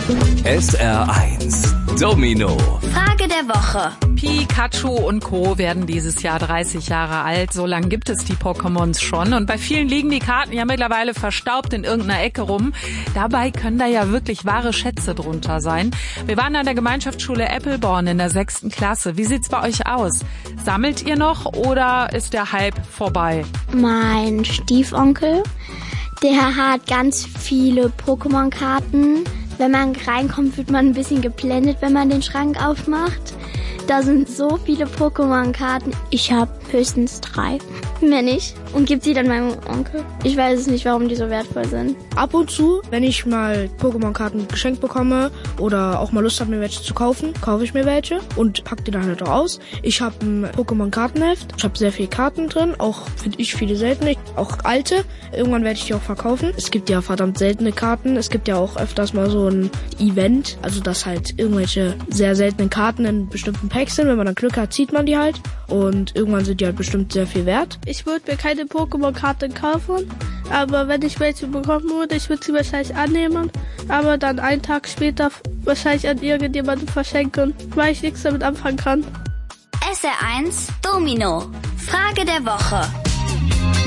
SR1 Domino. Frage der Woche. Pikachu und Co. werden dieses Jahr 30 Jahre alt. So lange gibt es die Pokémons schon. Und bei vielen liegen die Karten ja mittlerweile verstaubt in irgendeiner Ecke rum. Dabei können da ja wirklich wahre Schätze drunter sein. Wir waren an der Gemeinschaftsschule Eppelborn in der 6. Klasse. Wie sieht's bei euch aus? Sammelt ihr noch oder ist der Hype vorbei? Mein Stiefonkel, der hat ganz viele Pokémon-Karten. Wenn man reinkommt, wird man ein bisschen geblendet, wenn man den Schrank aufmacht. Da sind so viele Pokémon-Karten. Ich habe höchstens 3, mehr nicht. Und gebe sie dann meinem Onkel. Ich weiß es nicht, warum die so wertvoll sind. Ab und zu, wenn ich mal Pokémon-Karten geschenkt bekomme oder auch mal Lust habe, mir welche zu kaufen, kaufe ich mir welche und packe die dann halt auch aus. Ich habe ein Pokémon-Kartenheft. Ich habe sehr viele Karten drin, auch finde ich viele seltene, auch alte. Irgendwann werde ich die auch verkaufen. Es gibt ja verdammt seltene Karten. Es gibt ja auch öfters mal so ein Event, also dass halt irgendwelche sehr seltenen Karten in bestimmten Packs sind. Wenn man dann Glück hat, zieht man die halt und irgendwann sind die halt bestimmt sehr viel wert. Ich würde mir keine Pokémon-Karten kaufen, aber wenn ich welche bekommen würde, ich würde sie wahrscheinlich annehmen, aber dann einen Tag später wahrscheinlich an irgendjemanden verschenken, weil ich nichts damit anfangen kann. SR1 Domino. Frage der Woche.